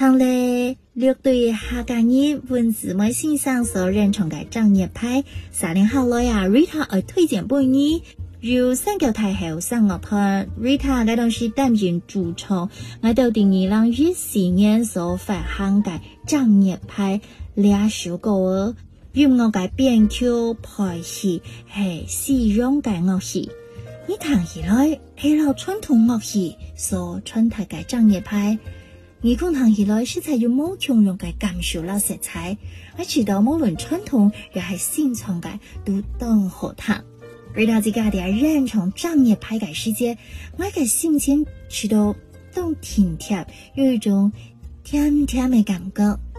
唐嘞六对客家人文字妹先生所认同嘅商业派，30後來啊 Rita 愛推薦俾你。由三角太后上樂團 Rita 嗰當時擔任主唱，我到第2014年所發行嘅商業派兩首歌，音樂嘅編曲配器係西洋嘅樂器，你聽起來係老傳統樂器所傳達嘅商業派。耳孔聽起來實在有冇強用嘅感受啦色彩，我知道無論傳統又係新創嘅都當好聽。Rita 自家嘅認同商業派嘅世界，我嘅心情知道當甜貼，有一種甜甜嘅感覺。